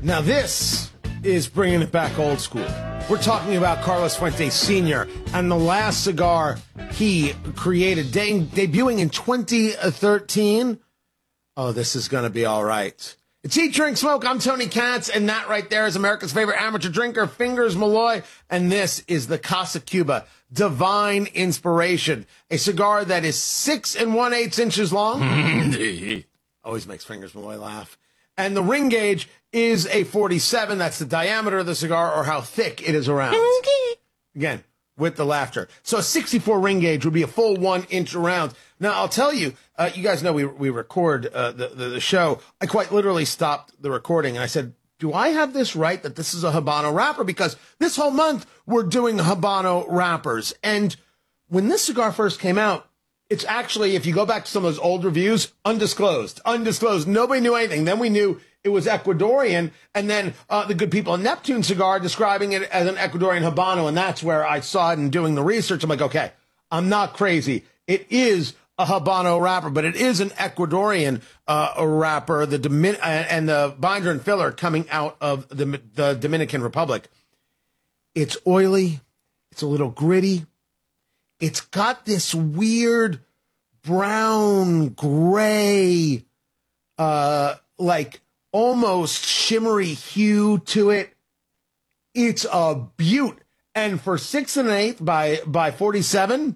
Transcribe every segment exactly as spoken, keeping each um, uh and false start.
Now this is bringing it back old school. We're talking about Carlos Fuentes Senior and the last cigar he created, de- debuting in twenty thirteen. Oh, this is going to be all right. It's Eat, Drink, Smoke. I'm Tony Katz, and that right there is America's favorite amateur drinker, Fingers Malloy, and this is the Casa Cuba Divine Inspiration, a cigar that is six and one-eighths inches long. Always makes Fingers Malloy laugh. And the ring gauge is a forty-seven. That's the diameter of the cigar, or how thick it is around. Again, with the laughter. So a sixty-four ring gauge would be a full one inch around. Now, I'll tell you, uh, you guys know we we record uh, the, the the show. I quite literally stopped the recording, and I said, do I have this right, that this is a Habano wrapper? Because this whole month, we're doing Habano wrappers. And when this cigar first came out, it's actually, if you go back to some of those old reviews, undisclosed, undisclosed. Nobody knew anything. Then we knew it was Ecuadorian, and then uh, the good people at Neptune Cigar describing it as an Ecuadorian Habano, and that's where I saw it and doing the research. I'm like, okay, I'm not crazy. It is a Habano wrapper, but it is an Ecuadorian uh, wrapper, the Domin- and the binder and filler coming out of the, the Dominican Republic. It's oily. It's a little gritty. It's got this weird brown, gray, uh, like almost shimmery hue to it. It's a beaut. And for six and an eighth by, by forty-seven,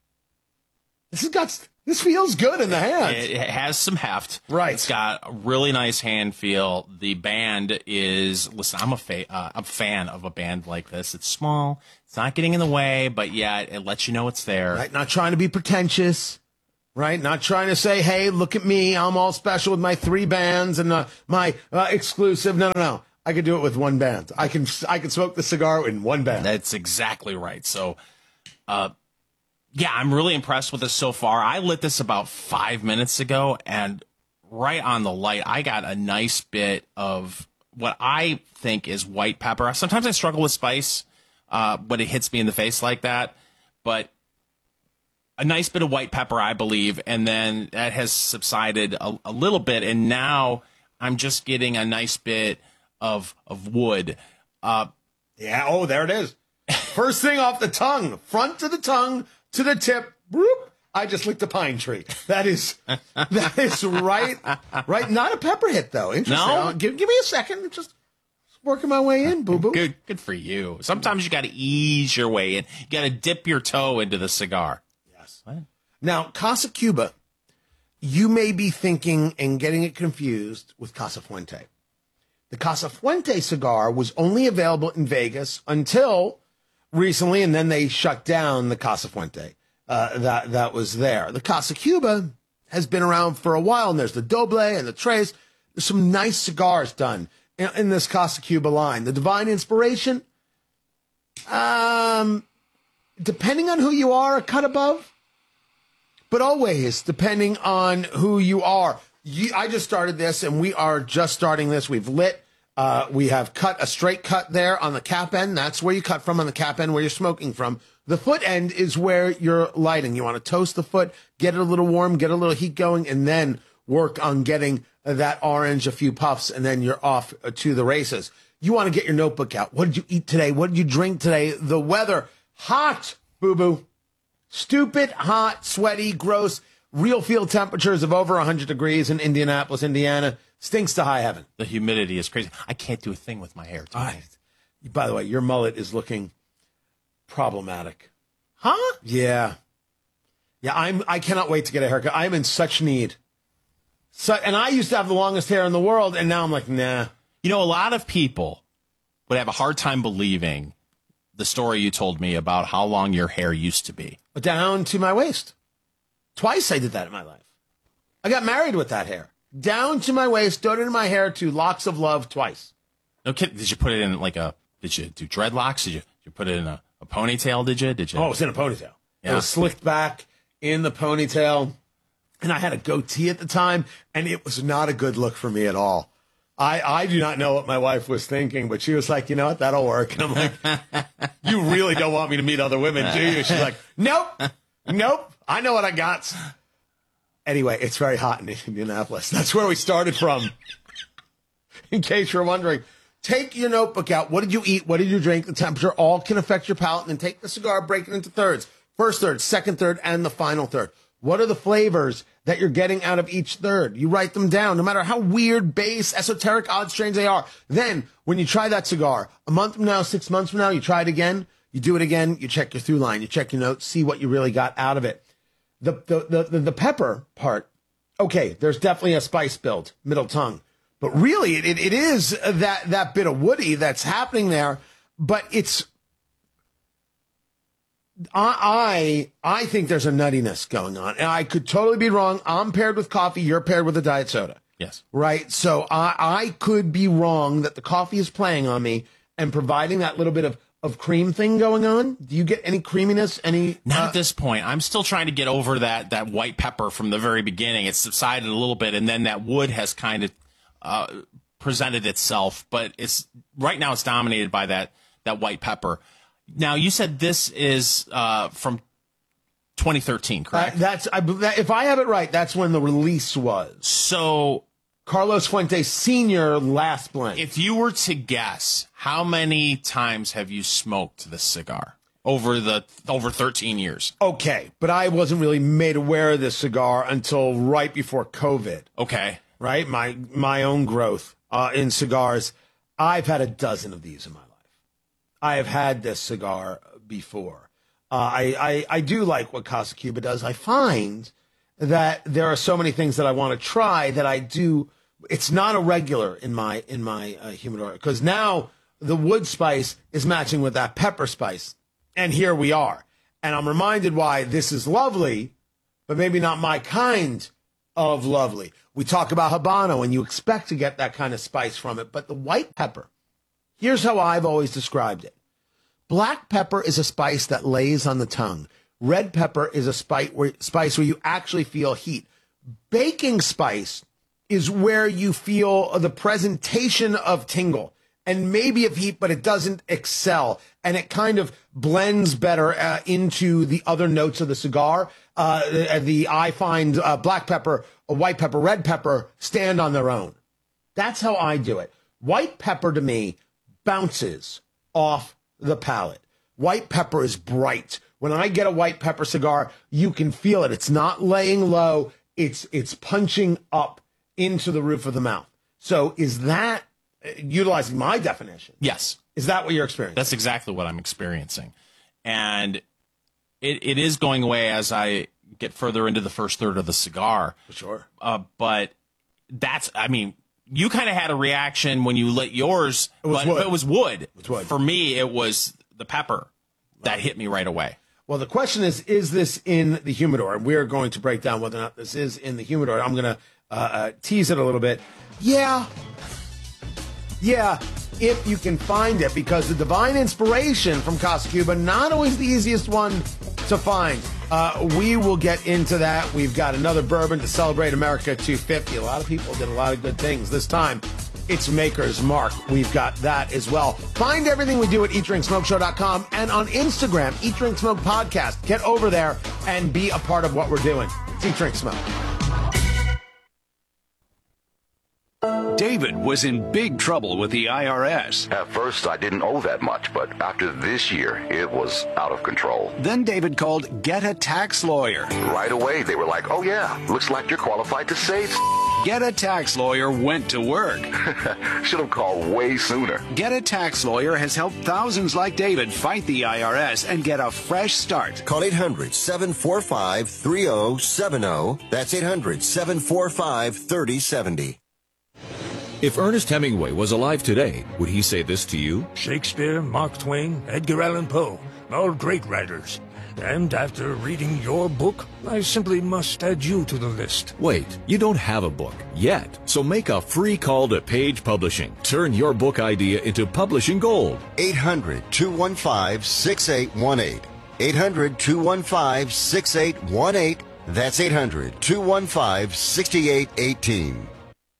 this has got, this feels good in the hands. It has some heft. Right. It's got a really nice hand feel. The band is, listen, I'm a, fa- uh, a fan of a band like this. It's small. It's not getting in the way, but yet it lets you know it's there. Right. Not trying to be pretentious. Right. Not trying to say, hey, look at me. I'm all special with my three bands and uh, my uh, exclusive. No, no, no. I could do it with one band. I can, I can smoke the cigar in one band. That's exactly right. So, uh, yeah, I'm really impressed with this so far. I lit this about five minutes ago, and right on the light, I got a nice bit of what I think is white pepper. Sometimes I struggle with spice uh, when it hits me in the face like that, but a nice bit of white pepper, I believe, and then that has subsided a, a little bit, and now I'm just getting a nice bit of of wood. Uh, yeah, oh, there it is. First thing off the tongue, front to the tongue, to the tip, whoop, I just licked a pine tree. That is, that is right, right. Not a pepper hit, though. Interesting. No? Give, give me a second. Just working my way in, boo-boo. Good, good for you. Sometimes you got to ease your way in. You got to dip your toe into the cigar. Yes. What? Now, Casa Cuba, you may be thinking and getting it confused with Casa Fuente. The Casa Fuente cigar was only available in Vegas until recently, and then they shut down the Casa Fuente uh, that that was there. The Casa Cuba has been around for a while, and there's the Doble and the Tres. There's some nice cigars done in, in this Casa Cuba line. The Divine Inspiration, um, depending on who you are, a cut above, but always depending on who you are. You, I just started this, and we are just starting this. We've lit. Uh, we have cut a straight cut there on the cap end. That's where you cut from on the cap end, where you're smoking from. The foot end is where you're lighting. You want to toast the foot, get it a little warm, get a little heat going, and then work on getting that orange, a few puffs, and then you're off to the races. You want to get your notebook out. What did you eat today? What did you drink today? The weather, hot, boo-boo. Stupid, hot, sweaty, gross. Real field temperatures of over one hundred degrees in Indianapolis, Indiana. Stinks to high heaven. The humidity is crazy. I can't do a thing with my hair. I, by the way, your mullet is looking problematic. Huh? Yeah. Yeah, I'm, I cannot wait to get a haircut. I'm in such need. So, and I used to have the longest hair in the world, and now I'm like, nah. You know, a lot of people would have a hard time believing the story you told me about how long your hair used to be. Down to my waist. Twice I did that in my life. I got married with that hair. Down to my waist, down into my hair to locks of love twice. Okay, did you put it in like a, did you do dreadlocks? Did you, did you put it in a, a ponytail, did you? Did you? Oh, it was in a ponytail. Yeah. It was slicked back in the ponytail. And I had a goatee at the time, and it was not a good look for me at all. I, I do not know what my wife was thinking, but she was like, you know what, that'll work. And I'm like, you really don't want me to meet other women, do you? She's like, nope, nope, I know what I got. Anyway, it's very hot in Indianapolis. That's where we started from. in case you're wondering. Take your notebook out. What did you eat? What did you drink? The temperature all can affect your palate. And then take the cigar, break it into thirds. First third, second third, and the final third. What are the flavors that you're getting out of each third? You write them down, no matter how weird, base, esoteric, odd, strange they are. Then, when you try that cigar, a month from now, six months from now, you try it again, you do it again, you check your through line, you check your notes, see what you really got out of it. The, the, the, the, the pepper part, okay, there's definitely a spice build, middle tongue. But really, it, it, it is that, that bit of woody that's happening there, but it's, I, I I think there's a nuttiness going on. And I could totally be wrong. I'm paired with coffee. You're paired with a diet soda. Yes. Right? So I, I could be wrong that the coffee is playing on me and providing that little bit of, of cream thing going on. Do you get any creaminess? Any? Not uh, at this point. I'm still trying to get over that, that white pepper from the very beginning. It's subsided a little bit, and then that wood has kind of uh, presented itself. But it's right now it's dominated by that, that white pepper. Now, you said this is uh, from twenty thirteen, correct? Uh, that's I, that, if I have it right, that's when the release was. So, Carlos Fuentes Senior last blend. if you were to guess, how many times have you smoked this cigar over the over thirteen years? Okay, but I wasn't really made aware of this cigar until right before COVID. Okay. Right? My my own growth uh, in cigars. I've had a dozen of these in my life. I have had this cigar before. Uh, I, I, I do like what Casa Cuba does. I find that there are so many things that I want to try that I do. It's not a regular in my in my uh, humidor, because now the wood spice is matching with that pepper spice. And here we are. And I'm reminded why this is lovely, but maybe not my kind of lovely. We talk about Habano, and you expect to get that kind of spice from it. But the white pepper, here's how I've always described it. Black pepper is a spice that lays on the tongue. Red pepper is a spice where, spice where you actually feel heat. Baking spice is where you feel the presentation of tingle and maybe of heat, but it doesn't excel. And it kind of blends better uh, into the other notes of the cigar. Uh, the, the I find uh, black pepper, a white pepper, red pepper stand on their own. That's how I do it. White pepper to me bounces off the palate. White pepper is bright. When I get a white pepper cigar, you can feel it. It's not laying low. It's it's punching up into the roof of the mouth. So is that, uh, utilizing my definition? Yes. Is that what you're experiencing? That's exactly what I'm experiencing. And it, it is going away as I get further into the first third of the cigar. For sure. Uh, but that's, I mean, you kind of had a reaction when you lit yours, it was but wood. it was wood. It was wood. For me, it was the pepper that hit me right away. Well, the question is, is this in the humidor? And we're going to break down whether or not this is in the humidor. I'm going to uh, uh, tease it a little bit. Yeah. Yeah, if you can find it, because the divine inspiration from Casa Cuba, not always the easiest one to find. Uh, we will get into that. We've got another bourbon to celebrate America two fifty. A lot of people did a lot of good things. This time, it's Maker's Mark. We've got that as well. Find everything we do at eat drink smoke show dot com and on Instagram, Eat Drink Smoke Podcast. Get over there and be a part of what we're doing. It's Eat Drink Smoke. David was in big trouble with the I R S. At first, I didn't owe that much, but after this year, it was out of control. Then David called Get a Tax Lawyer. Right away, they were like, oh yeah, looks like you're qualified to save. Get a Tax Lawyer went to work. Should have called way sooner. Get a Tax Lawyer has helped thousands like David fight the I R S and get a fresh start. Call eight hundred, seven four five, three oh seven oh. That's eight hundred, seven four five, three oh seven oh. If Ernest Hemingway was alive today, would he say this to you? Shakespeare, Mark Twain, Edgar Allan Poe, all great writers. And after reading your book, I simply must add you to the list. Wait, you don't have a book yet. So make a free call to Page Publishing. Turn your book idea into publishing gold. eight hundred, two one five, six eight one eight. eight hundred, two one five, six eight one eight. That's eight hundred, two one five, six eight one eight.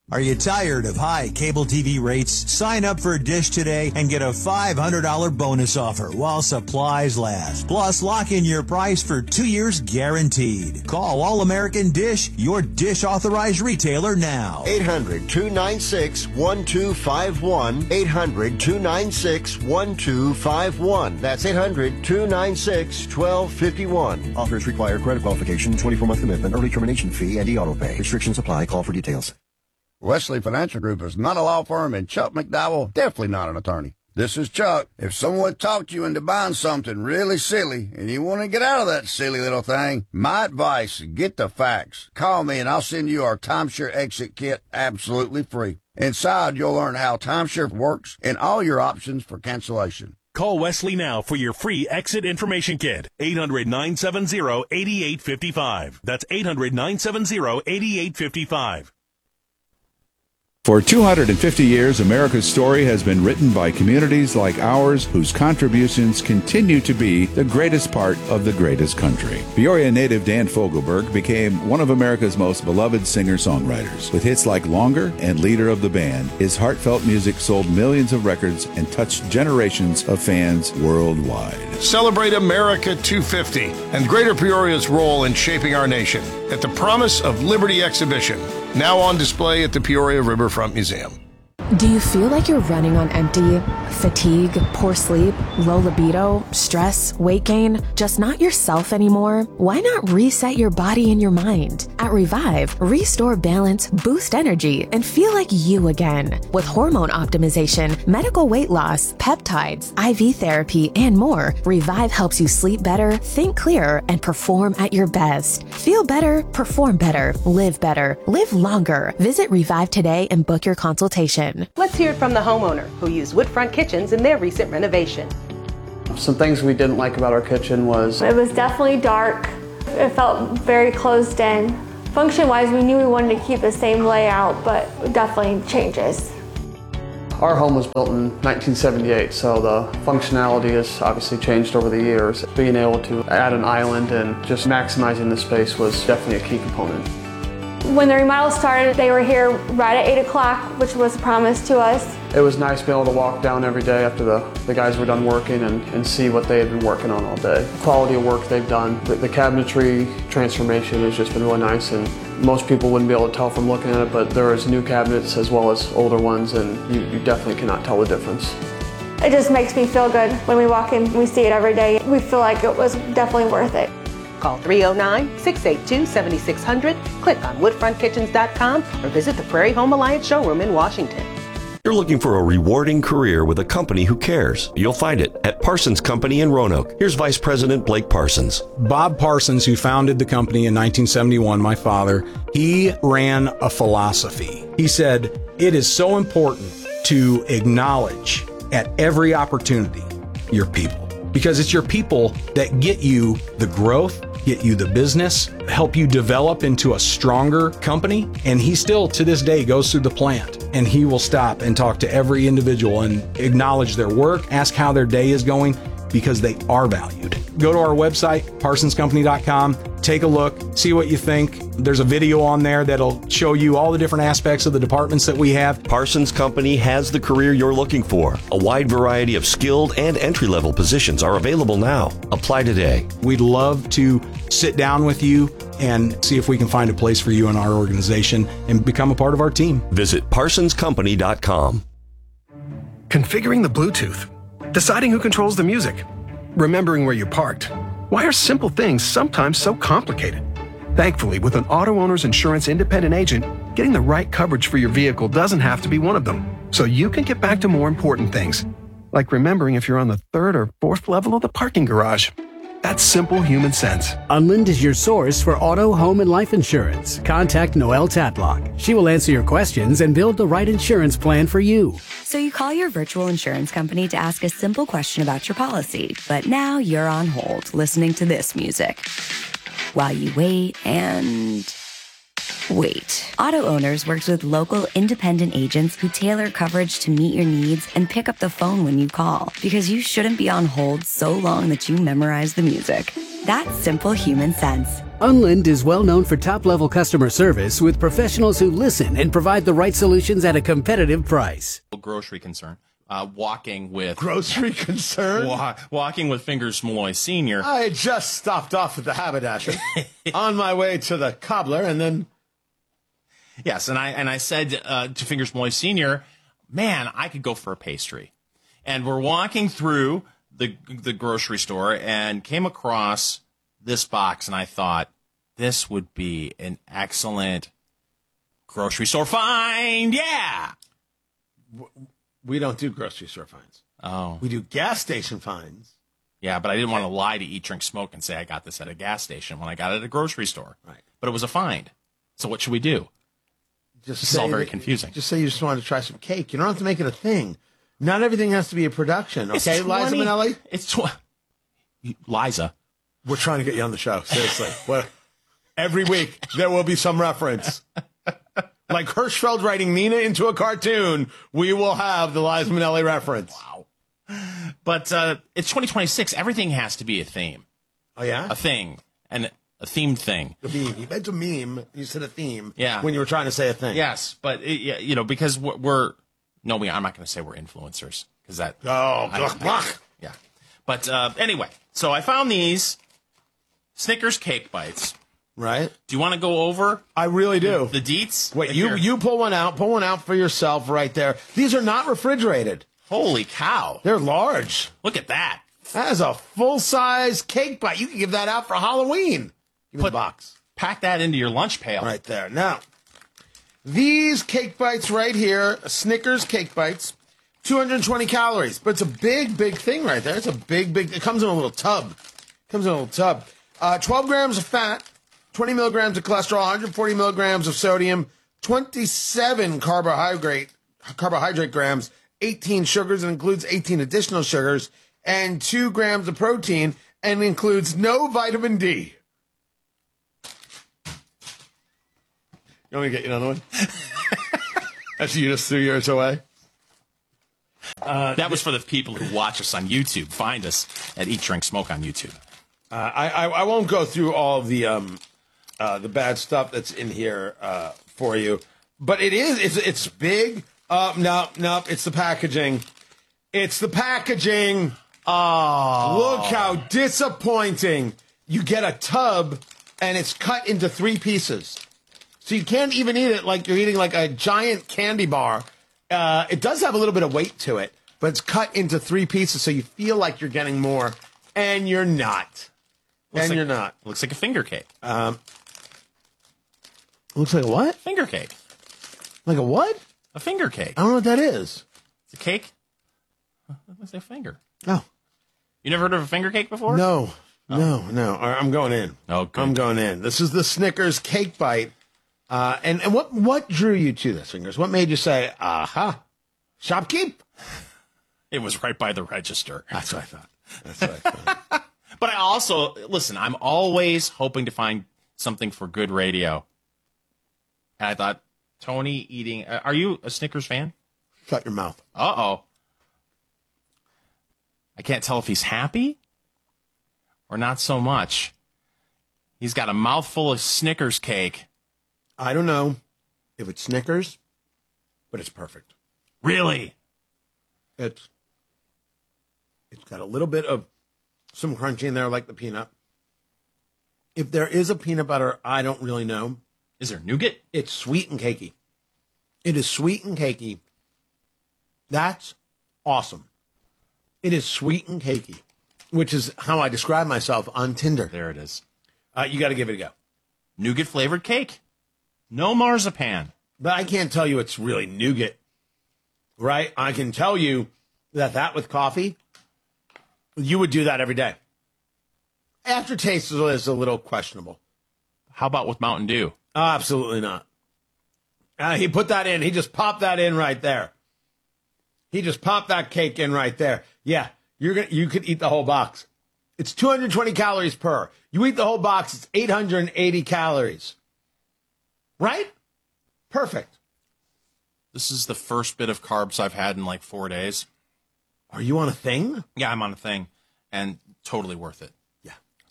Are you tired of high cable T V rates? Sign up for Dish today and get a five hundred dollars bonus offer while supplies last. Plus, lock in your price for two years guaranteed. Call All American Dish, your Dish authorized retailer now. eight hundred, two nine six, one two five one. eight hundred, two nine six, one two five one. That's eight hundred, two nine six, one two five one. Offers require credit qualification, twenty-four month commitment, early termination fee, and e-auto pay. Restrictions apply. Call for details. Wesley Financial Group is not a law firm, and Chuck McDowell definitely not an attorney. This is Chuck. If someone talked you into buying something really silly and you want to get out of that silly little thing, my advice, get the facts. Call me and I'll send you our timeshare exit kit absolutely free. Inside, you'll learn how timeshare works and all your options for cancellation. Call Wesley now for your free exit information kit. eight hundred, nine seven zero, eight eight five five. That's eight hundred, nine seven zero, eight eight five five. For two hundred fifty years, America's story has been written by communities like ours whose contributions continue to be the greatest part of the greatest country. Peoria native Dan Fogelberg became one of America's most beloved singer-songwriters. With hits like Longer and leader of the band, his heartfelt music sold millions of records and touched generations of fans worldwide. Celebrate America two fifty and Greater Peoria's role in shaping our nation at the Promise of Liberty exhibition, now on display at the Peoria Riverfront Museum. Do you feel like you're running on empty? Fatigue, poor sleep, low libido, stress, weight gain, just not yourself anymore? Why not reset your body and your mind? At Revive, restore balance, boost energy, and feel like you again. With hormone optimization, medical weight loss, peptides, I V therapy, and more, Revive helps you sleep better, think clearer, and perform at your best. Feel better, perform better, live better, live longer. Visit Revive today and book your consultation. Let's hear it from the homeowner who used Woodfront Kitchens in their recent renovation. Some things we didn't like about our kitchen was it was definitely dark. It felt very closed in. Function-wise, we knew we wanted to keep the same layout, but definitely changes. Our home was built in nineteen seventy-eight, so the functionality has obviously changed over the years. Being able to add an island and just maximizing the space was definitely a key component. When the remodel started, they were here right at eight o'clock, which was a promise to us. It was nice being able to walk down every day after the, the guys were done working and, and see what they had been working on all day. The quality of work they've done. The, the cabinetry transformation has just been really nice, and most people wouldn't be able to tell from looking at it, but there is new cabinets as well as older ones, and you, you definitely cannot tell the difference. It just makes me feel good when we walk in, we see it every day. We feel like it was definitely worth it. Call three oh nine, six eight two, seven six zero zero, click on woodfront kitchens dot com, or visit the Prairie Home Alliance showroom in Washington. You're looking for a rewarding career with a company who cares. You'll find it at Parsons Company in Roanoke. Here's Vice President Blake Parsons. Bob Parsons, who founded the company in nineteen seventy-one, my father, he ran a philosophy. He said, it is so important to acknowledge at every opportunity your people, because it's your people that get you the growth, get you the business, help you develop into a stronger company. And he still, to this day, goes through the plant and he will stop and talk to every individual and acknowledge their work, ask how their day is going, because they are valued. Go to our website, parsons company dot com, take a look, see what you think. There's a video on there that'll show you all the different aspects of the departments that we have. Parsons Company has the career you're looking for. A wide variety of skilled and entry-level positions are available now. Apply today. We'd love to sit down with you and see if we can find a place for you in our organization and become a part of our team. Visit parsons company dot com. Configuring the Bluetooth, deciding who controls the music, remembering where you parked. Why are simple things sometimes so complicated? Thankfully, with an auto owner's insurance independent agent, getting the right coverage for your vehicle doesn't have to be one of them. So you can get back to more important things, like remembering if you're on the third or fourth level of the parking garage. That's simple human sense. Unlind is your source for auto, home, and life insurance. Contact Noelle Tatlock. She will answer your questions and build the right insurance plan for you. So you call your virtual insurance company to ask a simple question about your policy, but now you're on hold listening to this music while you wait and wait. Auto Owners works with local independent agents who tailor coverage to meet your needs and pick up the phone when you call, because you shouldn't be on hold so long that you memorize the music. That's simple human sense. Unlind is well known for top-level customer service with professionals who listen and provide the right solutions at a competitive price. Grocery concern. Uh, walking with... Grocery concern? Wa- walking with Fingers Malloy Senior I had just stopped off at the haberdasher on my way to the cobbler, and then... Yes, and I and I said uh, to Fingers Malloy Senior, man, I could go for a pastry. And we're walking through the the grocery store and came across this box, and I thought, this would be an excellent grocery store find. Yeah! We don't do grocery store finds. Oh. We do gas station finds. Yeah, but I didn't want to lie to Eat, Drink, Smoke and say I got this at a gas station when I got it at a grocery store. Right. But it was a find. So what should we do? Just this is all very that, confusing. Just say you just wanted to try some cake. You don't have to make it a thing. Not everything has to be a production, okay, Liza Minnelli? It's tw- Liza. We're trying to get you on the show, seriously. Well, every week there will be some reference. Like Hirschfeld writing Nina into a cartoon, we will have the Liza Minnelli reference. Wow. But uh, it's twenty twenty-six. Everything has to be a theme. Oh, yeah? A thing. And a themed thing. A meme. You meant a meme. You said a theme. Yeah. When you were trying to say a thing. Yes, but, it, you know, because we're... we're no, we, I'm not going to say we're influencers. Because that... Oh, I, I, yeah. But uh, anyway, so I found these Snickers cake bites. Right. Do you want to go over? I really do. The, the deets? Wait, you, you pull one out. Pull one out for yourself right there. These are not refrigerated. Holy cow. They're large. Look at that. That is a full-size cake bite. You can give that out for Halloween. Give me the box. Pack that into your lunch pail. Right there. Now, these cake bites right here, Snickers cake bites, two hundred twenty calories. But it's a big, big thing right there. It's a big, big... It comes in a little tub. It comes in a little tub. Uh, twelve grams of fat, twenty milligrams of cholesterol, one hundred forty milligrams of sodium, twenty-seven carbohydrate carbohydrate grams, eighteen sugars, and includes eighteen additional sugars, and two grams of protein, and includes no vitamin D. You want me to get you another one? After you just threw yours away? Uh, that was for the people who watch us on YouTube. Find us at Eat, Drink, Smoke on YouTube. Uh, I, I I won't go through all of the um uh, the bad stuff that's in here uh, for you, but it is it's it's big. Uh, no, no, it's the packaging. It's the packaging. Oh, look how disappointing! You get a tub, and it's cut into three pieces, so you can't even eat it like you're eating like a giant candy bar. Uh, it does have a little bit of weight to it, but it's cut into three pieces, so you feel like you're getting more, and you're not. Looks and like, you're not. Looks like a finger cake. Um, looks like a what? Finger cake. Like a what? A finger cake. I don't know what that is. It's a cake. Let's say finger. Oh. You never heard of a finger cake before? No. Oh. No, no. All right, I'm going in. Oh, good. I'm going in. This is the Snickers cake bite. Uh, and, and what, what drew you to this, Fingers? What made you say, aha, shopkeep? It was right by the register. That's what I thought. That's what I thought. But I also, listen, I'm always hoping to find something for good radio. And I thought, Tony eating, uh, are you a Snickers fan? Shut your mouth. Uh-oh. I can't tell if he's happy or not so much. He's got a mouthful of Snickers cake. I don't know if it's Snickers, but it's perfect. Really? It's it's got a little bit of some crunch in there like the peanut. If there is a peanut butter, I don't really know. Is there nougat? It's sweet and cakey. It is sweet and cakey. That's awesome. It is sweet and cakey, which is how I describe myself on Tinder. There it is. Uh, you got to give it a go. Nougat flavored cake. No marzipan. But I can't tell you it's really nougat, right? I can tell you that that with coffee, you would do that every day. Aftertaste is a little questionable. How about with Mountain Dew? Oh, absolutely not. Uh, he put that in. He just popped that in right there. He just popped that cake in right there. Yeah, you're gonna. You could eat the whole box. It's two hundred twenty calories per. You eat the whole box, it's eight hundred eighty calories. Right? Perfect. This is the first bit of carbs I've had in like four days. Are you on a thing? Yeah, I'm on a thing. And totally worth it. Yeah.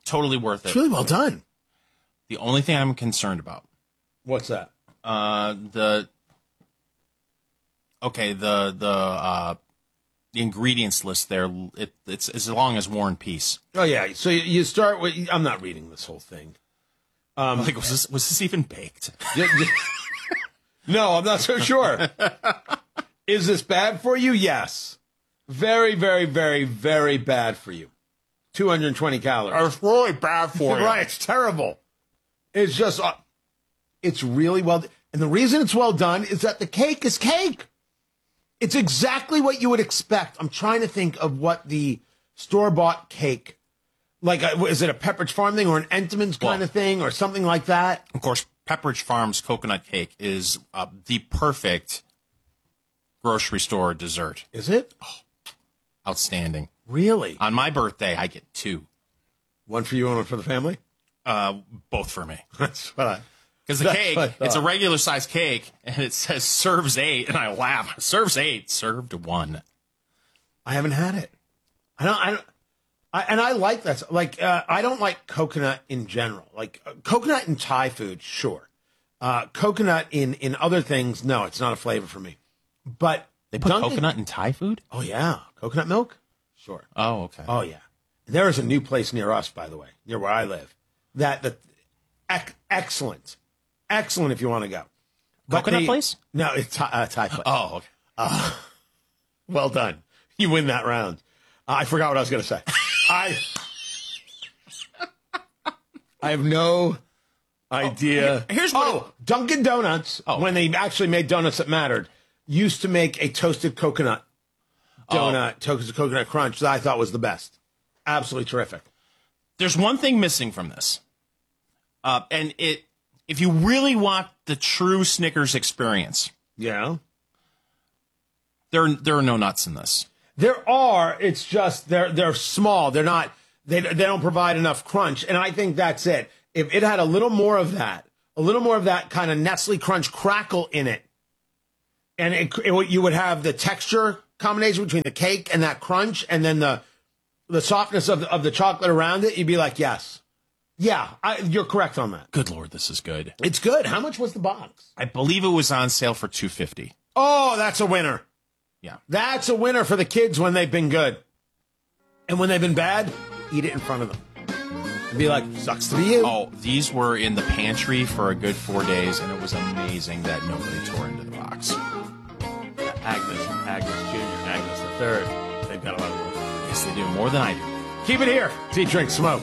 Totally worth it. It's really well done. The only thing I'm concerned about. What's that? Uh, the okay, the the uh, the ingredients list there. It, it's as long as War and Peace. Oh yeah. So you- you start with. I'm not reading this whole thing. Um, Like, was this was this even baked? y- y- no, I'm not so sure. Is this bad for you? Yes. Very, very, very, very bad for you. two hundred twenty calories. It's really bad for you. Right, it's terrible. It's just, uh, it's really well, and the reason it's well done is that the cake is cake. It's exactly what you would expect. I'm trying to think of what the store-bought cake, like, a, is it a Pepperidge Farm thing or an Entenmann's kind Well, of thing or something like that? Of course, Pepperidge Farm's coconut cake is uh, the perfect grocery store dessert. Is it? Outstanding. Really? On my birthday, I get two. One for you and one for the family? Uh, both for me. That's what I... Because the That's cake, what I it's a thought. regular size cake, and it says serves eight, and I laugh. Serves eight, served one. I haven't had it. I don't. I don't. I, and I like that. Like uh, I don't like coconut in general. Like uh, coconut in Thai food, sure. Uh, coconut in in other things, no, it's not a flavor for me. But They put Dunkin'- coconut in Thai food? Oh yeah, coconut milk. Sure. Oh, okay. Oh yeah. There is a new place near us, by the way, near where I live. That the ec- excellent, excellent if you want to go. But Coconut the- place? No, it's Thai, uh, Thai place. Oh, okay. Uh, well done. You win that round. Uh, I forgot what I was going to say. I I have no idea. here- here's what oh, Dunkin' Donuts, when they actually made donuts that mattered, used to make a toasted coconut donut, toasted coconut crunch that I thought was the best. Absolutely terrific. There's one thing missing from this. Uh, and it, if you really want the true Snickers experience, Yeah. there, there are no nuts in this. There are. It's just they're they're small. They're not. They they don't provide enough crunch, and I think that's it. If it had a little more of that, a little more of that kind of Nestle Crunch crackle in it, and it, it would- you would have the texture combination between the cake and that crunch, and then the the softness of the, of the chocolate around it. You'd be like, yes, yeah, I, you're correct on that. Good Lord, this is good. It's good. How much was the box? I believe it was on sale for two fifty. Oh, that's a winner. Yeah. That's a winner for the kids when they've been good. And when they've been bad, eat it in front of them. And be like, sucks to be you. Oh, these were in the pantry for a good four days, and it was amazing that nobody tore into the box. Agnes, Agnes Junior, Agnes the Third. They've got a lot of work. Yes, they do. More than I do. Keep it here. Eat, drink, smoke.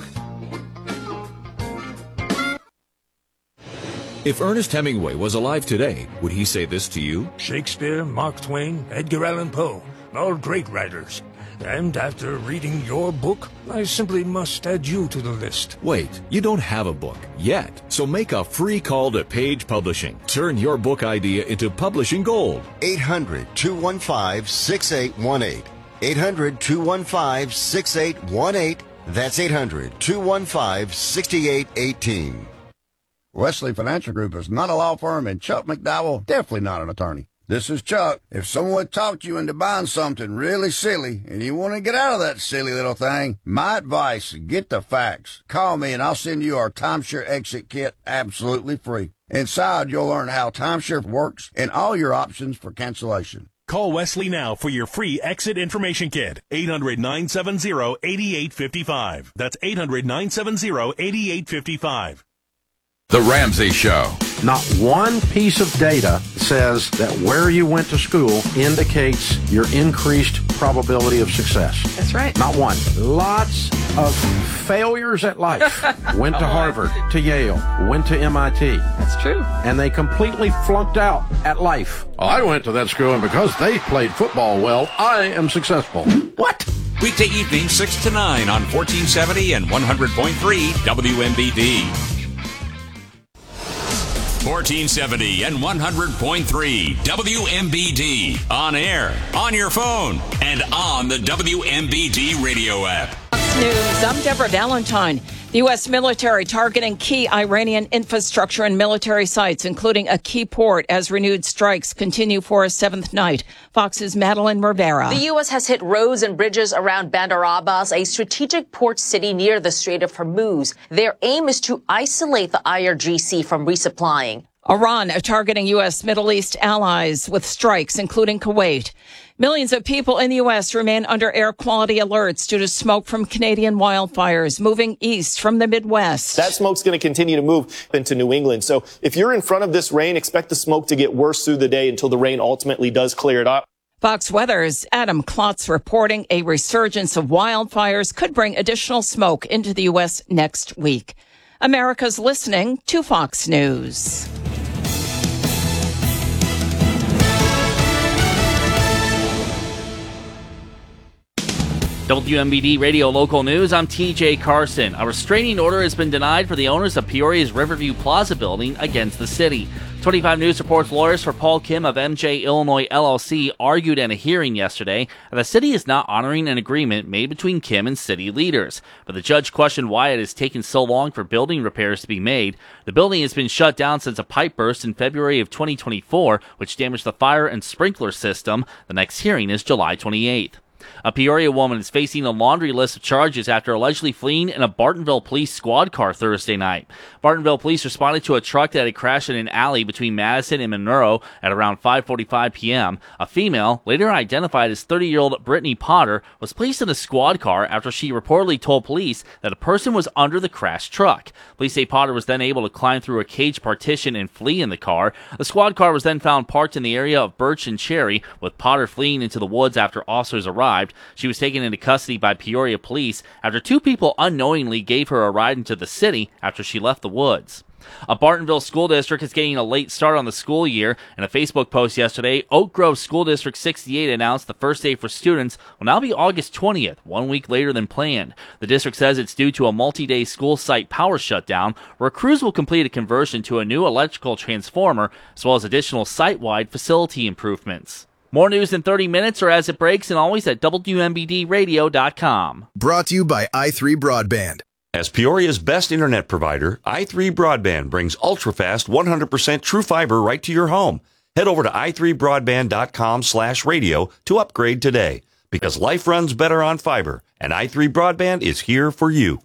If Ernest Hemingway was alive today, would he say this to you? Shakespeare, Mark Twain, Edgar Allan Poe, all great writers. And after reading your book, I simply must add you to the list. Wait, you don't have a book yet, so make a free call to Page Publishing. Turn your book idea into publishing gold. eight hundred, two one five, six eight one eight. eight hundred, two one five, six eight one eight. That's eight hundred, two one five, six eight one eight. Wesley Financial Group is not a law firm, and Chuck McDowell definitely not an attorney. This is Chuck. If someone talked you into buying something really silly and you want to get out of that silly little thing, my advice, get the facts. Call me and I'll send you our timeshare exit kit absolutely free. Inside, you'll learn how timeshare works and all your options for cancellation. Call Wesley now for your free exit information kit. eight hundred, nine seven zero, eight eight five five. That's eight hundred, nine seven zero, eight eight five five. The Ramsey Show. Not one piece of data says that where you went to school indicates your increased probability of success. That's right. Not one. Lots of failures at life. Went to Harvard, to Yale, went to M I T. That's true. And they completely flunked out at life. I went to that school, and because they played football well, I am successful. What? Weekday evening, six to nine on fourteen seventy and one hundred point three W M B D. fourteen seventy and one hundred point three W M B D. On air, on your phone, and on the W M B D radio app. News. I'm Deborah Valentine. The U S military targeting key Iranian infrastructure and military sites, including a key port, as renewed strikes continue for a seventh night. Fox's Madeline Rivera. The U S has hit roads and bridges around Bandar Abbas, a strategic port city near the Strait of Hormuz. Their aim is to isolate the I R G C from resupplying. Iran targeting U S Middle East allies with strikes, including Kuwait. Millions of people in the U S remain under air quality alerts due to smoke from Canadian wildfires moving east from the Midwest. That smoke's going to continue to move into New England. So if you're in front of this rain, expect the smoke to get worse through the day until the rain ultimately does clear it up. Fox Weather's Adam Klotz reporting a resurgence of wildfires could bring additional smoke into the U S next week. America's listening to Fox News. W M B D Radio Local News, I'm T J Carson. A restraining order has been denied for the owners of Peoria's Riverview Plaza building against the city. twenty-five News reports lawyers for Paul Kim of M J Illinois L L C argued in a hearing yesterday that the city is not honoring an agreement made between Kim and city leaders. But the judge questioned why it has taken so long for building repairs to be made. The building has been shut down since a pipe burst in February of twenty twenty-four, which damaged the fire and sprinkler system. The next hearing is July twenty-eighth. A Peoria woman is facing a laundry list of charges after allegedly fleeing in a Bartonville police squad car Thursday night. Bartonville police responded to a truck that had crashed in an alley between Madison and Monroe at around five forty-five p.m. A female, later identified as thirty-year-old Brittany Potter, was placed in a squad car after she reportedly told police that a person was under the crashed truck. Police say Potter was then able to climb through a cage partition and flee in the car. The squad car was then found parked in the area of Birch and Cherry, with Potter fleeing into the woods after officers arrived. She was taken into custody by Peoria police after two people unknowingly gave her a ride into the city after she left the woods. A Bartonville school district is getting a late start on the school year. In a Facebook post yesterday, Oak Grove School District sixty-eight announced the first day for students will now be August twentieth, one week later than planned. The district says it's due to a multi-day school site power shutdown, where crews will complete a conversion to a new electrical transformer, as well as additional site-wide facility improvements. More news in thirty minutes or as it breaks, and always at W M B D radio dot com. Brought to you by i three Broadband. As Peoria's best internet provider, i three Broadband brings ultra-fast one hundred percent true fiber right to your home. Head over to i three broadband dot com slash radio to upgrade today, because life runs better on fiber, and i three Broadband is here for you.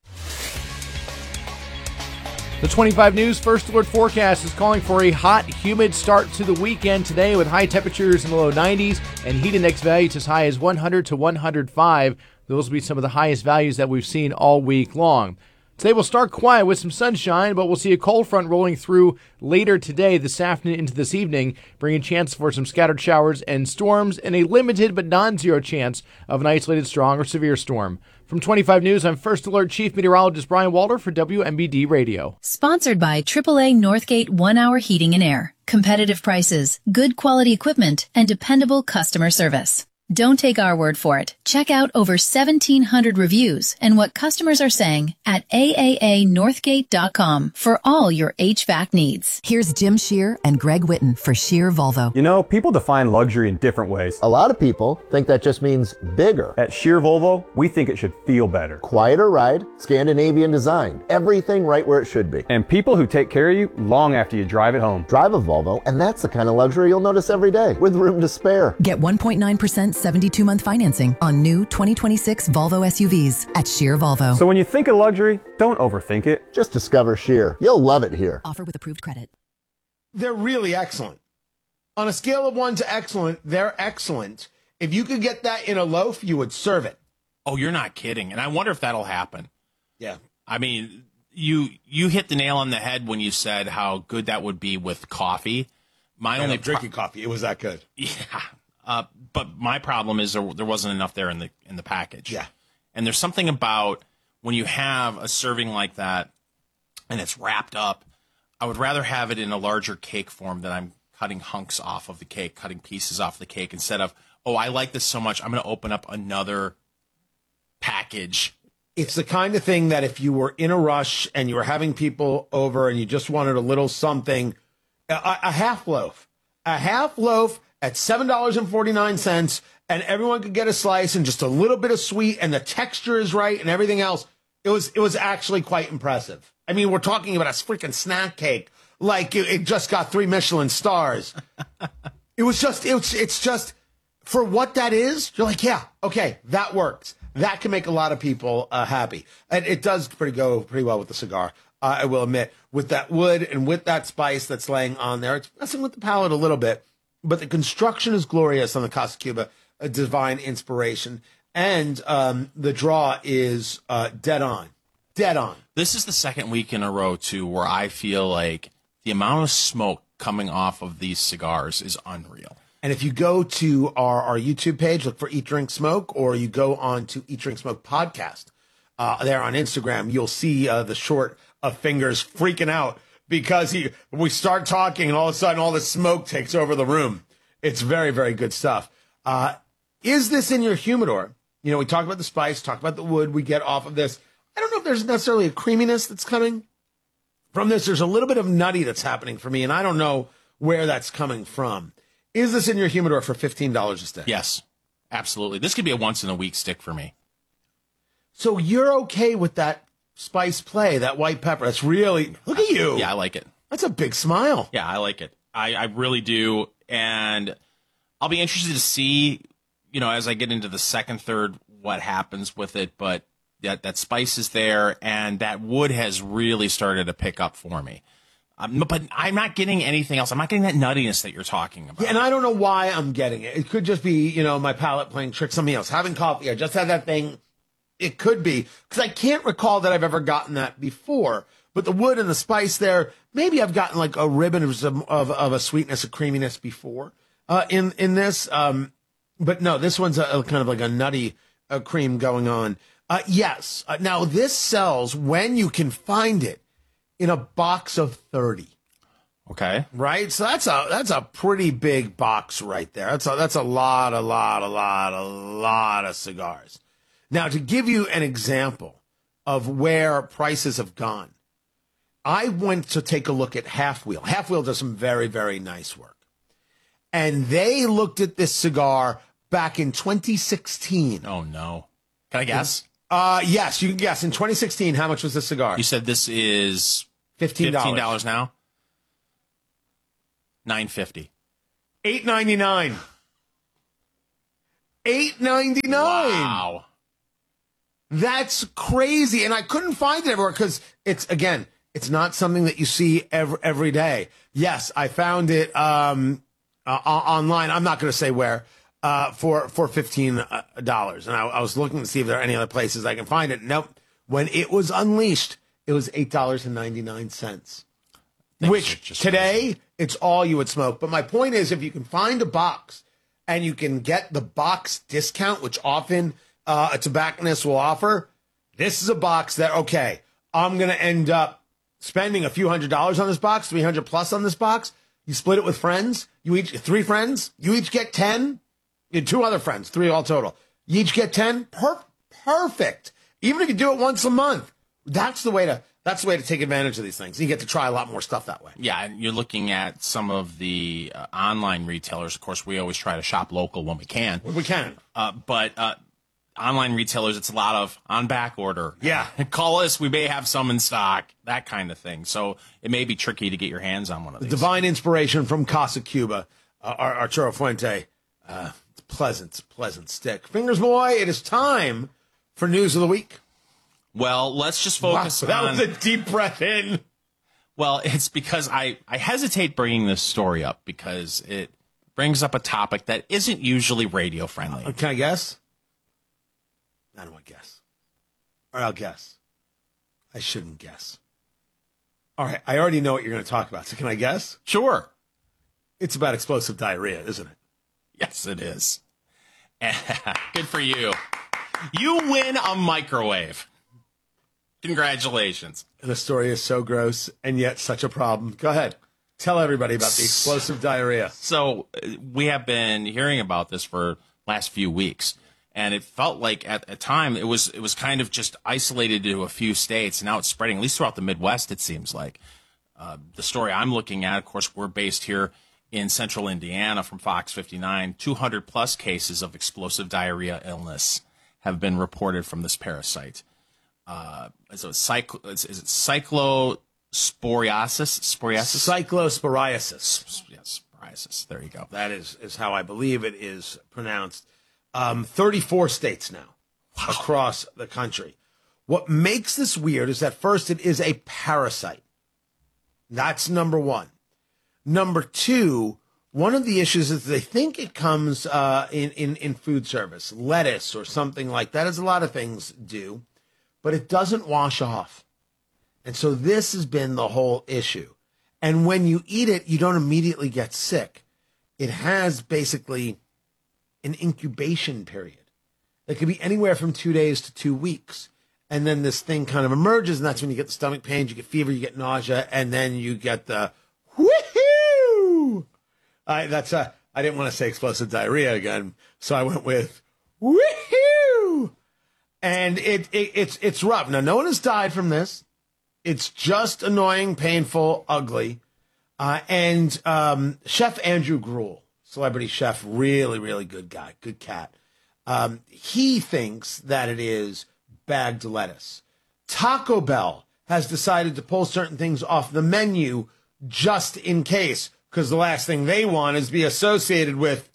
The twenty-five News First Alert forecast is calling for a hot, humid start to the weekend today, with high temperatures in the low nineties and heat index values as high as one hundred to one hundred five. Those will be some of the highest values that we've seen all week long. Today will start quiet with some sunshine, but we'll see a cold front rolling through later today, this afternoon into this evening, bringing chance for some scattered showers and storms and a limited but non-zero chance of an isolated strong or severe storm. From twenty-five News, I'm First Alert Chief Meteorologist Brian Walter for W M B D Radio. Sponsored by triple A Northgate One Hour Heating and Air. Competitive prices, good quality equipment, and dependable customer service. Don't take our word for it. Check out over seventeen hundred reviews and what customers are saying at A A A Northgate dot com for all your H V A C needs. Here's Jim Shear and Greg Witten for Shear Volvo. You know, people define luxury in different ways. A lot of people think that just means bigger. At Shear Volvo, we think it should feel better. Quieter ride, Scandinavian design, everything right where it should be. And people who take care of you long after you drive it home. Drive a Volvo, and that's the kind of luxury you'll notice every day, with room to spare. Get one point nine percent seventy-two month financing on new twenty twenty-six Volvo S U Vs at Shear Volvo. So when you think of luxury, don't overthink it. Just discover Shear. You'll love it here. Offer with approved credit. They're really excellent. On a scale of one to excellent, they're excellent. If you could get that in a loaf, you would serve it. Oh, you're not kidding. And I wonder if that'll happen. Yeah. I mean, you you hit the nail on the head when you said how good that would be with coffee. My I only know, drinking pro- coffee, it was that good. Yeah. Uh, but my problem is there, there wasn't enough there in the in the package. Yeah. And there's something about when you have a serving like that and it's wrapped up, I would rather have it in a larger cake form that I'm cutting hunks off of the cake, cutting pieces off the cake, instead of, oh, I like this so much, I'm going to open up another package. It's the kind of thing that if you were in a rush and you were having people over and you just wanted a little something, a, a half loaf, a half loaf at seven dollars and forty-nine cents, and everyone could get a slice and just a little bit of sweet, and the texture is right and everything else. It was it was actually quite impressive. I mean, we're talking about a freaking snack cake like it, it just got three Michelin stars. It was just it's it's just for what that is. You're like, yeah, okay, that works. That can make a lot of people uh, happy, and it does pretty go pretty well with the cigar. Uh, I will admit, with that wood and with that spice that's laying on there, it's messing with the palate a little bit. But the construction is glorious on the Casa Cuba, a divine inspiration. And um, the draw is uh, dead on. Dead on. This is the second week in a row, too, where I feel like the amount of smoke coming off of these cigars is unreal. And if you go to our, our YouTube page, look for Eat, Drink, Smoke, or you go on to Eat, Drink, Smoke podcast uh, there on Instagram, you'll see uh, the short of Fingers freaking out because he we start talking and all of a sudden all the smoke takes over the room. It's very, very good stuff. Uh, is this in your humidor? You know, we talk about the spice, talk about the wood we get off of this. I don't know if there's necessarily a creaminess that's coming from this. There's a little bit of nutty that's happening for me, and I don't know where that's coming from. Is this in your humidor for fifteen dollars a stick? Yes, absolutely. This could be a once-in-a-week stick for me. So you're okay with that spice play, that white pepper? That's really, look at you. Yeah, I like it. That's a big smile. Yeah, I like it. I, I really do, and I'll be interested to see, you know, as I get into the second, third, what happens with it, but that, that spice is there, and that wood has really started to pick up for me. Um, but I'm not getting anything else. I'm not getting that nuttiness that you're talking about. Yeah, and I don't know why I'm getting it. It could just be, you know, my palate playing tricks on me. I was having coffee. I just had that thing. It could be, because I can't recall that I've ever gotten that before. But the wood and the spice there, maybe I've gotten like a ribbon of, some, of, of a sweetness, a creaminess before uh, in, in this. Um, but no, this one's a, a kind of like a nutty uh, cream going on. Uh, yes. Uh, now, this sells when you can find it in a box of thirty. Okay. Right? So that's a that's a pretty big box right there. That's a, that's a lot, a lot, a lot, a lot of cigars. Now, to give you an example of where prices have gone, I went to take a look at Half Wheel. Half Wheel does some very, very nice work. And they looked at this cigar back in twenty sixteen. Oh, no. Can I guess? Uh, yes, you can guess. In twenty sixteen, how much was this cigar? You said this is fifteen dollars. fifteen dollars now? nine fifty. eight ninety-nine. eight ninety-nine. Wow. That's crazy. And I couldn't find it everywhere because it's, again, it's not something that you see every, every day. Yes, I found it um, uh, online. I'm not going to say where. Uh, for for fifteen dollars, and I, I was looking to see if there are any other places I can find it. Nope. When it was unleashed, it was eight dollars and ninety nine cents. Which today crazy. It's all you would smoke. But my point is, if you can find a box and you can get the box discount, which often uh, a tobacconist will offer, this is a box that okay, I'm going to end up spending a few hundred dollars on this box, three hundred plus on this box. You split it with friends. You each three friends. You each get ten. You had two other friends, three all total. You each get ten. Per- perfect. Even if you do it once a month, that's the way to that's the way to take advantage of these things. You get to try a lot more stuff that way. Yeah, and you're looking at some of the uh, online retailers. Of course, we always try to shop local when we can. When we can. Uh, but uh, online retailers, it's a lot of on back order. Yeah. Call us. We may have some in stock, that kind of thing. So it may be tricky to get your hands on one of these. The divine inspiration from Casa Cuba, uh, Arturo Fuente. Uh, Pleasant, pleasant stick. Fingers boy, it is time for News of the Week. Well, let's just focus wow, that on... That was a deep breath in. Well, it's because I, I hesitate bringing this story up because it brings up a topic that isn't usually radio friendly. Uh, can I guess? I don't want to guess. Or I'll guess. I shouldn't guess. All right, I already know what you're going to talk about, so can I guess? Sure. It's about explosive diarrhea, isn't it? Yes, it is. Good for you. You win a microwave. Congratulations. And the story is so gross and yet such a problem. Go ahead. Tell everybody about the explosive diarrhea. So we have been hearing about this for last few weeks, and it felt like at a time it was it was kind of just isolated to a few states. Now it's spreading, at least throughout the Midwest, it seems like. Uh, the story I'm looking at, of course, we're based here in central Indiana from Fox fifty-nine. two hundred plus cases of explosive diarrhea illness have been reported from this parasite. uh, is it cyclo, is, is it cyclosporiasis? Sporiasis? Cyclosporiasis. Yes, sporiasis. There you go. That is, is how I believe it is pronounced. Um, thirty-four states now wow. across the country. What makes this weird is that first, it is a parasite. That's number one. Number two, one of the issues is they think it comes uh, in, in, in food service, lettuce or something like that, as a lot of things do, but it doesn't wash off. And so this has been the whole issue. And when you eat it, you don't immediately get sick. It has basically an incubation period. It could be anywhere from two days to two weeks. And then this thing kind of emerges, and that's when you get the stomach pains, you get fever, you get nausea, and then you get the woohoo! I, that's a, I didn't want to say explosive diarrhea again, so I went with woohoo! And it, it it's it's rough. Now, no one has died from this. It's just annoying, painful, ugly. Uh, and um, Chef Andrew Gruel, celebrity chef, really, really good guy, good cat. Um, he thinks that it is bagged lettuce. Taco Bell has decided to pull certain things off the menu just in case, because the last thing they want is to be associated with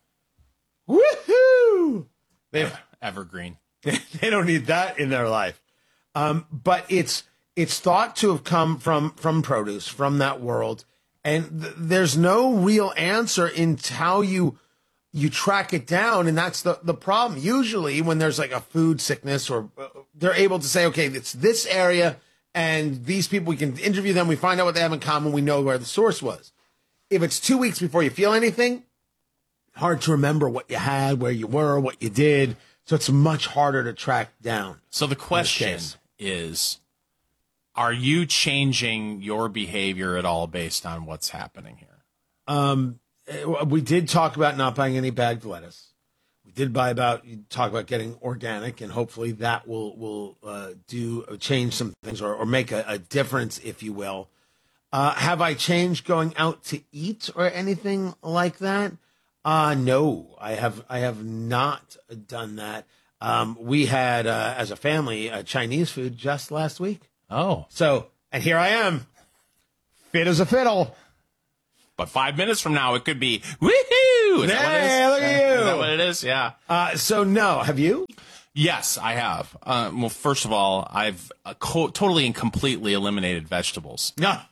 woohoo. They, Evergreen. They don't need that in their life. Um, but it's it's thought to have come from from produce, from that world, and th- there's no real answer into how you you track it down, and that's the the problem. Usually, when there's like a food sickness, or uh, they're able to say, okay, it's this area, and these people, we can interview them, we find out what they have in common, we know where the source was. If it's two weeks before you feel anything, hard to remember what you had, where you were, what you did. So it's much harder to track down. So the question is, are you changing your behavior at all based on what's happening here? Um, we did talk about not buying any bagged lettuce. We did buy about talk about getting organic, and hopefully that will will uh, do change some things or, or make a, a difference, if you will. Uh, have I changed going out to eat or anything like that? Uh, no, I have, I have not done that. Um, we had, uh, as a family, uh, Chinese food just last week. Oh. So, and here I am, fit as a fiddle. But five minutes from now, it could be, woohoo! Is hey, that what it is? look at you. Is that what it is? Yeah. Uh, so no, have you? Yes, I have. Uh, well, first of all, I've uh, co- totally and completely eliminated vegetables. No.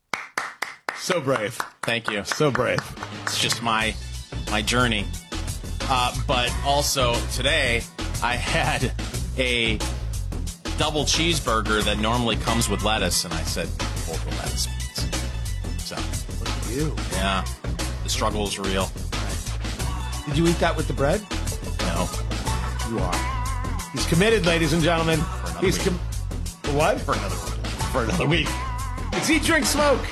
So brave. Thank you. So brave. It's just my... my journey. Uh, but also today I had a double cheeseburger that normally comes with lettuce, and I said, hold the lettuce, please. So, look at you. Yeah, the struggle is real. Did you eat that with the bread? No. You are. He's committed, ladies and gentlemen. For another He's week. com- what? For another week. For another week. It's Eat, Drink, Smoke.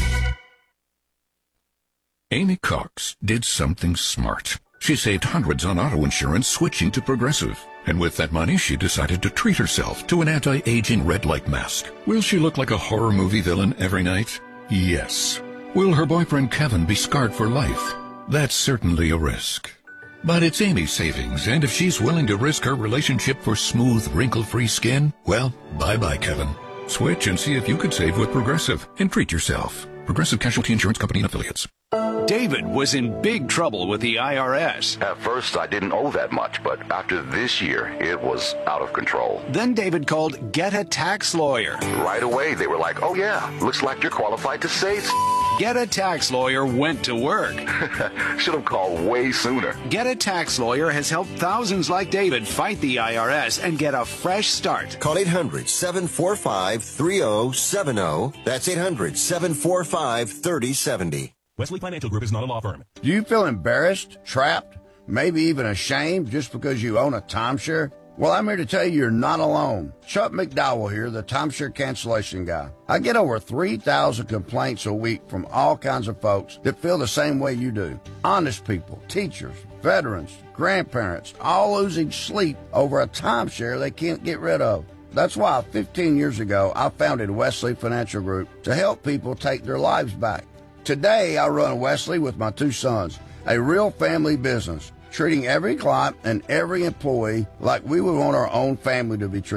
Amy Cox did something smart. She saved hundreds on auto insurance switching to Progressive. And with that money, she decided to treat herself to an anti-aging red light mask. Will she look like a horror movie villain every night? Yes. Will her boyfriend Kevin be scarred for life? That's certainly a risk. But it's Amy's savings, and if she's willing to risk her relationship for smooth, wrinkle-free skin, well, bye-bye, Kevin. Switch and see if you could save with Progressive and treat yourself. Progressive Casualty Insurance Company and Affiliates. David was in big trouble with the I R S. At first, I didn't owe that much, but after this year, it was out of control. Then David called Get a Tax Lawyer. Right away, they were like, oh yeah, looks like you're qualified to save. Get a Tax Lawyer went to work. Should have called way sooner. Get a Tax Lawyer has helped thousands like David fight the I R S and get a fresh start. Call eight hundred, seven four five, three oh seven oh. That's eight hundred, seven four five, three oh seven oh. Wesley Financial Group is not a law firm. Do you feel embarrassed, trapped, maybe even ashamed just because you own a timeshare? Well, I'm here to tell you you're not alone. Chuck McDowell here, the timeshare cancellation guy. I get over three thousand complaints a week from all kinds of folks that feel the same way you do. Honest people, teachers, veterans, grandparents, all losing sleep over a timeshare they can't get rid of. That's why fifteen years ago, I founded Wesley Financial Group to help people take their lives back. Today, I run Wesley with my two sons, a real family business, treating every client and every employee like we would want our own family to be treated.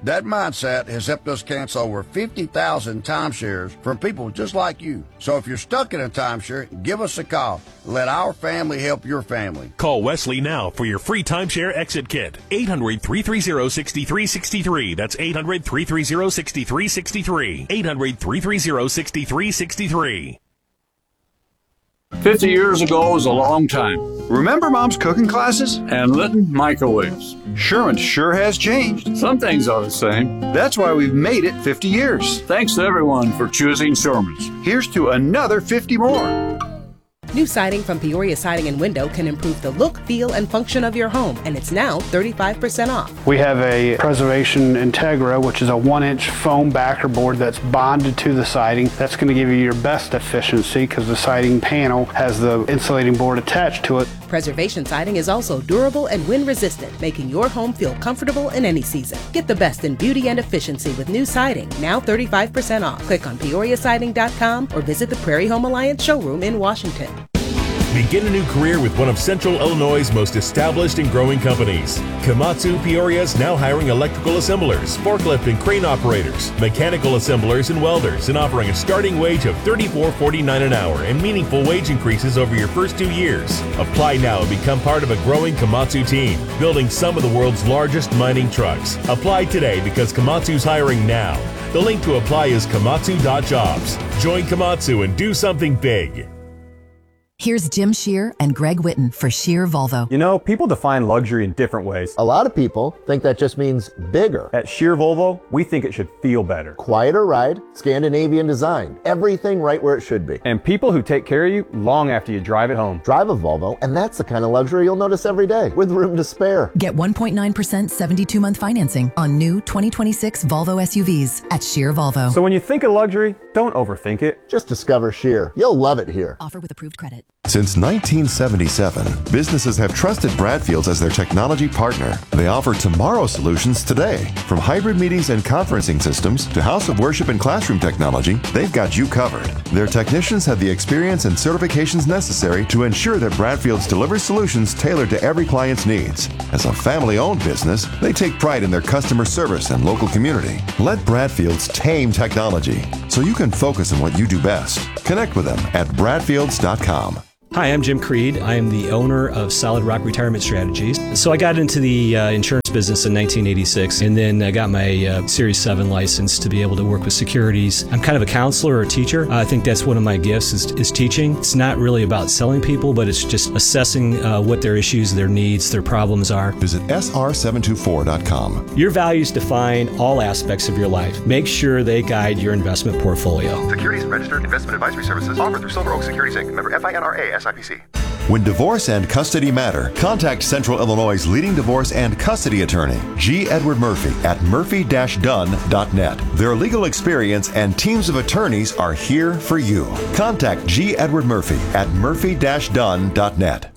That mindset has helped us cancel over fifty thousand timeshares from people just like you. So if you're stuck in a timeshare, give us a call. Let our family help your family. Call Wesley now for your free timeshare exit kit. eight hundred, three three zero, six three six three. That's eight hundred, three three zero, six three six three. eight hundred, three three zero, six three six three. fifty years ago was a long time. Remember Mom's cooking classes? And Litton microwaves. Sherman sure has changed. Some things are the same. That's why we've made it fifty years. Thanks to everyone for choosing Sherman's. Here's to another fifty more. New siding from Peoria Siding and Window can improve the look, feel, and function of your home, and it's now thirty-five percent off. We have a Preservation Integra, which is a one-inch foam backer board that's bonded to the siding. That's going to give you your best efficiency because the siding panel has the insulating board attached to it. Preservation Siding is also durable and wind-resistant, making your home feel comfortable in any season. Get the best in beauty and efficiency with new siding, now thirty-five percent off. Click on Peoria Siding dot com or visit the Prairie Home Alliance showroom in Washington. Begin a new career with one of Central Illinois' most established and growing companies. Komatsu Peoria is now hiring electrical assemblers, forklift and crane operators, mechanical assemblers and welders, and offering a starting wage of thirty-four forty-nine an hour and meaningful wage increases over your first two years. Apply now and become part of a growing Komatsu team, building some of the world's largest mining trucks. Apply today because Komatsu's hiring now. The link to apply is komatsu dot jobs. Join Komatsu and do something big. Here's Jim Shear and Greg Witten for Shear Volvo. You know, people define luxury in different ways. A lot of people think that just means bigger. At Shear Volvo, we think it should feel better. Quieter ride, Scandinavian design, everything right where it should be. And people who take care of you long after you drive it home. Drive a Volvo, and that's the kind of luxury you'll notice every day, with room to spare. Get one point nine percent seventy-two month financing on new twenty twenty-six Volvo S U Vs at Shear Volvo. So when you think of luxury, don't overthink it. Just discover Shear. You'll love it here. Offer with approved credit. Since nineteen seventy-seven, businesses have trusted Bradfields as their technology partner. They offer tomorrow solutions today. From hybrid meetings and conferencing systems to house of worship and classroom technology, they've got you covered. Their technicians have the experience and certifications necessary to ensure that Bradfields delivers solutions tailored to every client's needs. As a family-owned business, they take pride in their customer service and local community. Let Bradfields tame technology so you can focus on what you do best. Connect with them at bradfields dot com. Hi, I'm Jim Creed. I am the owner of Solid Rock Retirement Strategies. So I got into the uh, insurance business in nineteen eighty-six, and then I got my uh, Series seven license to be able to work with securities. I'm kind of a counselor or a teacher. I think that's one of my gifts is, is teaching. It's not really about selling people, but it's just assessing uh, what their issues, their needs, their problems are. Visit S R seven two four dot com. Your values define all aspects of your life. Make sure they guide your investment portfolio. Securities and registered investment advisory services offered through Silver Oak Securities Incorporated. Member F I N R A S I P C. When divorce and custody matter, contact Central Illinois' leading divorce and custody attorney, G. Edward Murphy, at murphy dash dunn dot net. Their legal experience and teams of attorneys are here for you. Contact G. Edward Murphy at murphy dash dunn dot net.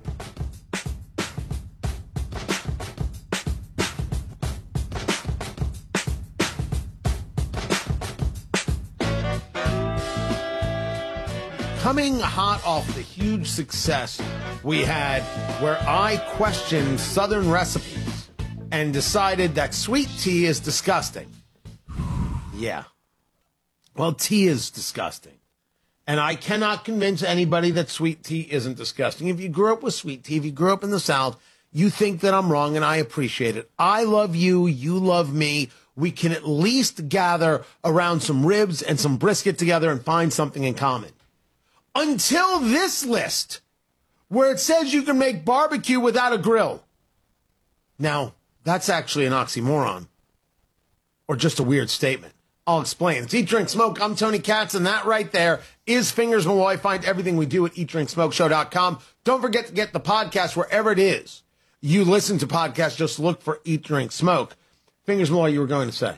Coming hot off the huge success we had where I questioned Southern recipes and decided that sweet tea is disgusting. Yeah. Well, tea is disgusting. And I cannot convince anybody that sweet tea isn't disgusting. If you grew up with sweet tea, if you grew up in the South, you think that I'm wrong, and I appreciate it. I love you. You love me. We can at least gather around some ribs and some brisket together and find something in common. Until this list, where it says you can make barbecue without a grill. Now, that's actually an oxymoron. Or just a weird statement. I'll explain. It's Eat, Drink, Smoke. I'm Tony Katz, and that right there is Fingers Malloy. Find everything we do at eat drink smoke show dot com. Don't forget to get the podcast wherever it is you listen to podcasts. Just look for Eat, Drink, Smoke. Fingers Malloy, you were going to say.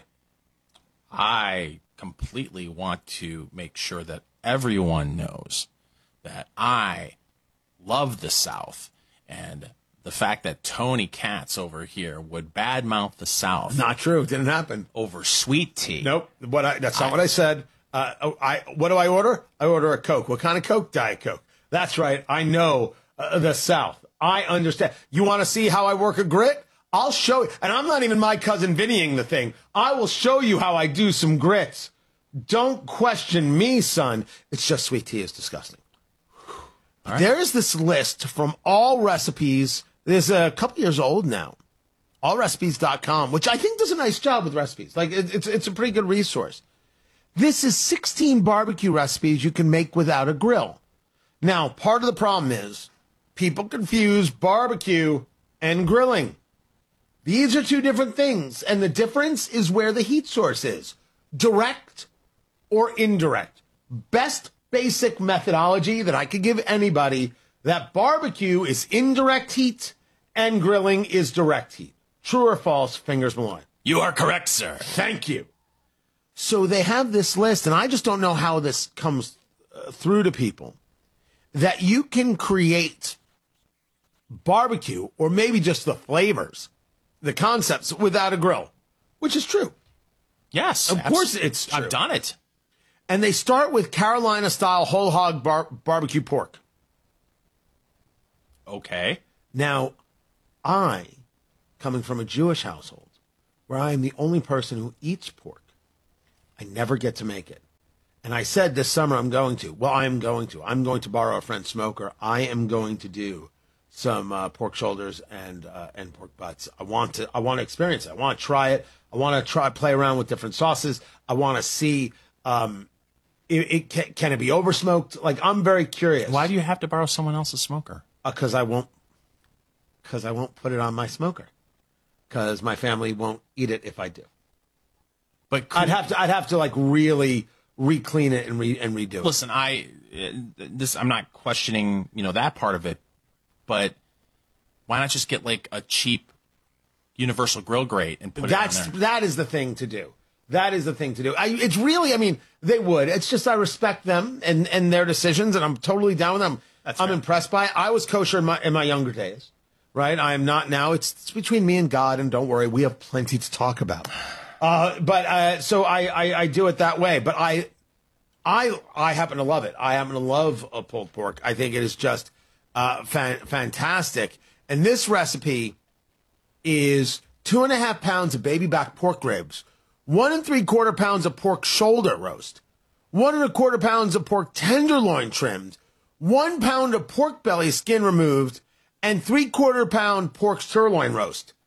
I completely want to make sure that everyone knows that I love the South, and the fact that Tony Katz over here would badmouth the South. Not true. Didn't happen. Over sweet tea. Nope. What I, that's not I, what I said. Uh, I what do I order? I order a Coke. What kind of Coke? Diet Coke. That's right. I know uh, the South. I understand. You want to see how I work a grit? I'll show you. And I'm not even my cousin Vinnying the thing. I will show you how I do some grits. Don't question me, son. It's just sweet tea is disgusting. Right. There is this list from All Recipes. There's a couple years old now. all recipes dot com, which I think does a nice job with recipes. Like, it, it's, it's a pretty good resource. This is sixteen barbecue recipes you can make without a grill. Now, part of the problem is people confuse barbecue and grilling. These are two different things, and the difference is where the heat source is, direct or indirect. Best basic methodology that I could give anybody, that barbecue is indirect heat and grilling is direct heat. True or false, Fingers Malloy? You are correct, sir. Thank you. So they have this list, and I just don't know how this comes uh, through to people, that you can create barbecue, or maybe just the flavors, the concepts, without a grill, which is true. Yes. Of course it's true. I've done it. And they start with Carolina-style whole hog bar- barbecue pork. Okay. Now, I, coming from a Jewish household, where I am the only person who eats pork, I never get to make it. And I said this summer I'm going to. Well, I am going to. I'm going to borrow a friend's smoker. I am going to do some uh, pork shoulders and uh, and pork butts. I want to. I want to experience it. I want to try it. I want to try play around with different sauces. I want to see. Um, it, it can, can it be over smoked? Like, I'm very curious. Why do you have to borrow someone else's smoker? Because uh, I won't. Because I won't put it on my smoker. Because my family won't eat it if I do. But I'd have to. I'd have to like really re-clean it and re and redo it. Listen, I this I'm not questioning, you know, that part of it, but why not just get like a cheap universal grill grate and put That's, it on there? That is the thing to do. That is the thing to do. I, it's really, I mean, they would. It's just I respect them and, and their decisions, and I'm totally down with them. That's I'm fair. impressed by it. I was kosher in my in my younger days, right? I am not now. It's, it's between me and God, and don't worry, we have plenty to talk about. Uh, but uh, so I, I, I do it that way. But I I I happen to love it. I happen to love a pulled pork. I think it is just uh, fan, fantastic. And this recipe is two and a half pounds of baby back pork ribs, one and three quarter pounds of pork shoulder roast, one and a quarter pounds of pork tenderloin trimmed, one pound of pork belly skin removed, and three quarter pound pork sirloin roast.